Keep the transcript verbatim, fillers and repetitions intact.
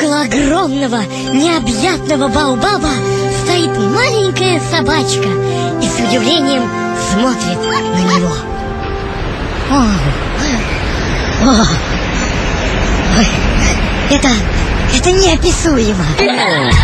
Около огромного, необъятного баобаба стоит маленькая собачка и с удивлением смотрит на него. О, о, ой, это, это неописуемо.